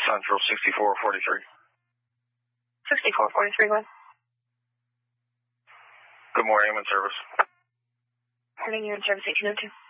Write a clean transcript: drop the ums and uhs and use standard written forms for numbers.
Central 6443. 6443, go ahead. Good morning, I'm in service. Morning, you're in service 1802.